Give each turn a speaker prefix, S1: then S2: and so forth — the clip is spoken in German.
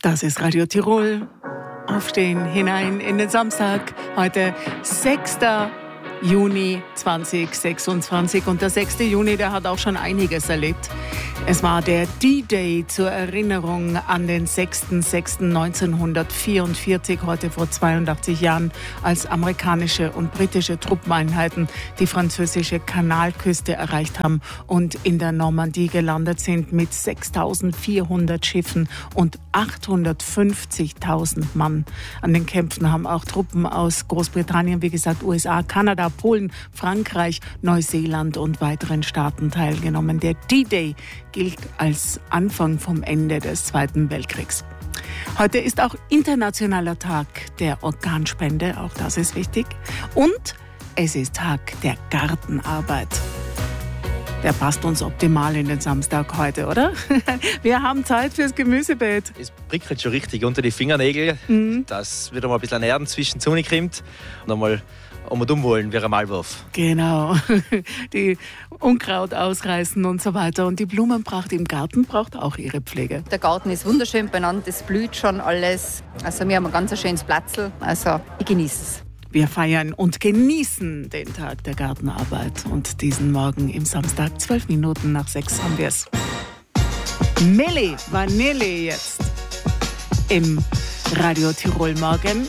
S1: Das ist Radio Tirol. Aufstehen hinein in den Samstag. Heute 6. Juni 2026. Und der 6. Juni, der hat auch schon einiges erlebt. Es war der D-Day zur Erinnerung an den 6.6.1944, heute vor 82 Jahren, als amerikanische und britische Truppeneinheiten die französische Kanalküste erreicht haben und in der Normandie gelandet sind mit 6.400 Schiffen und 850.000 Mann. An den Kämpfen haben auch Truppen aus Großbritannien, wie gesagt, USA, Kanada, Polen, Frankreich, Neuseeland und weiteren Staaten teilgenommen. Der D-Day gilt als Anfang vom Ende des Zweiten Weltkriegs. Heute ist auch Internationaler Tag der Organspende, auch das ist wichtig. Und es ist Tag der Gartenarbeit. Der passt uns optimal in den Samstag heute, oder? Wir haben Zeit fürs Gemüsebeet.
S2: Es prickelt schon richtig unter die Fingernägel, dass wieder mal ein bisschen Erden zwischen die Sonne kommt und einmal dumm wollen wie ein Maulwurf.
S1: Genau, die Unkraut ausreißen und so weiter. Und die Blumenpracht im Garten braucht auch ihre Pflege.
S3: Der Garten ist wunderschön benannt, es blüht schon alles. Also wir haben ein ganz schönes Platzl, also ich genieße es.
S1: Wir feiern und genießen den Tag der Gartenarbeit. Und diesen Morgen im Samstag, 12 Minuten nach 6 haben wir es. Milli Vanilli jetzt im Radio Tirol Morgen.